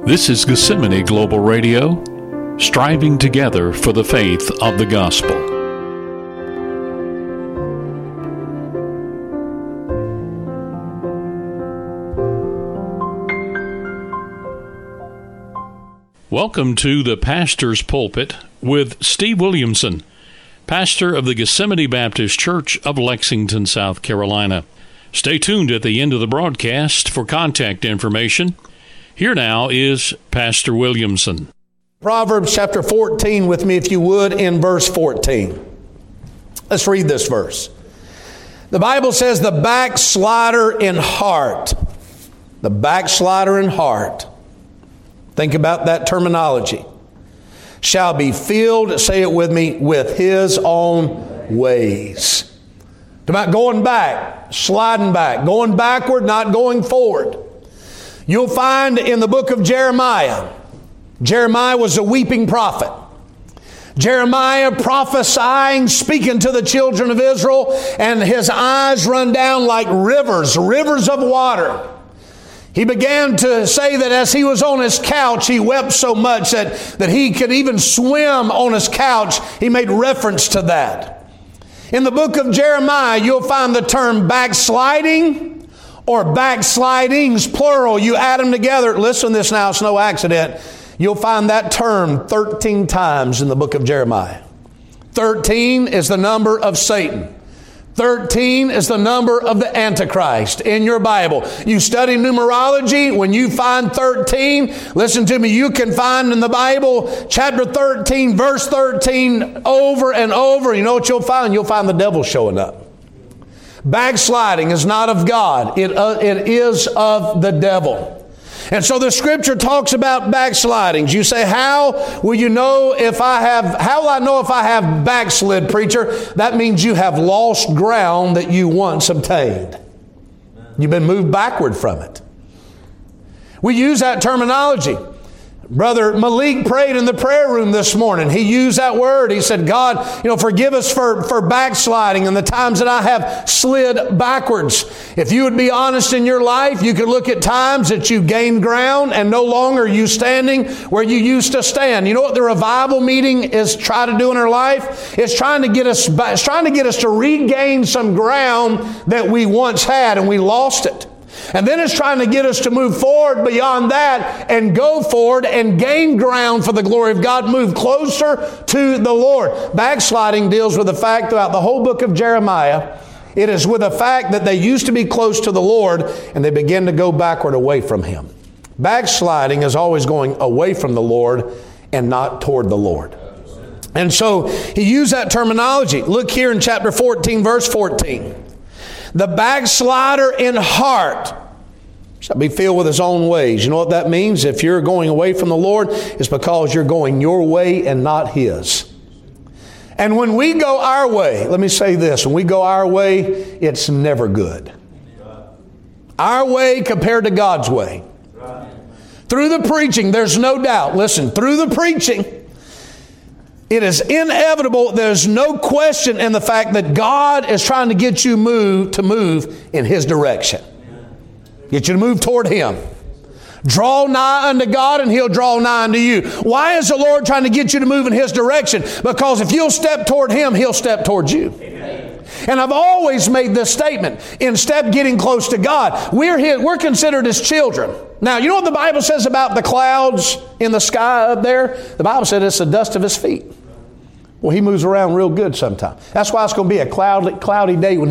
This is Gethsemane Global Radio, striving together for the faith of the gospel. Welcome to the Pastor's Pulpit with Steve Williamson, pastor of the Gethsemane Baptist Church of Lexington, South Carolina. Stay tuned at the end of the broadcast for contact information. Here now is Pastor Williamson. Proverbs chapter 14 with me, if you would, in verse 14. Let's read this verse. The Bible says, the backslider in heart. The backslider in heart. Think about that terminology. Shall be filled, say it with me, with his own ways. It's about going back, sliding back, going backward, not going forward. You'll find in the book of Jeremiah, Jeremiah was a weeping prophet. Jeremiah prophesying, speaking to the children of Israel, and his eyes run down like rivers of water. He began to say that as he was on his couch, he wept so much that he could even swim on his couch. He made reference to that. In the book of Jeremiah, you'll find the term backsliding, or backslidings, plural. You add them together. Listen to this now, it's no accident. You'll find that term 13 times in the book of Jeremiah. 13 is the number of Satan. 13 is the number of the Antichrist in your Bible. You study numerology, when you find 13, listen to me, you can find in the Bible chapter 13, verse 13 over and over. You know what you'll find? You'll find the devil showing up. Backsliding is not of God. It is of the devil. And so the scripture talks about backslidings. You say, how will I know if I have backslid, preacher? That means you have lost ground that you once obtained. You've been moved backward from it. We use that terminology. Brother Malik prayed in the prayer room this morning. He used that word. He said, God, forgive us for backsliding and the times that I have slid backwards. If you would be honest in your life, you could look at times that you gained ground and no longer are you standing where you used to stand. You know what the revival meeting is trying to do in our life? It's trying to get us to regain some ground that we once had and we lost it. And then it's trying to get us to move forward beyond that and go forward and gain ground for the glory of God, move closer to the Lord. Backsliding deals with the fact throughout the whole book of Jeremiah, it is with the fact that they used to be close to the Lord and they begin to go backward away from Him. Backsliding is always going away from the Lord and not toward the Lord. And so he used that terminology. Look here in chapter 14, verse 14. The backslider in heart shall be filled with his own ways. You know what that means? If you're going away from the Lord, it's because you're going your way and not His. And when we go our way, let me say this, when we go our way, it's never good. Our way compared to God's way. Through the preaching, there's no doubt. Listen, through the preaching, it is inevitable, there's no question in the fact that God is trying to get you to move in His direction. Get you to move toward Him. Draw nigh unto God and He'll draw nigh unto you. Why is the Lord trying to get you to move in His direction? Because if you'll step toward Him, He'll step toward you. Amen. And I've always made this statement. Instead of getting close to God, we're considered His children. Now, you know what the Bible says about the clouds in the sky up there? The Bible said it's the dust of His feet. Well, He moves around real good sometimes. That's why it's going to be a cloudy day when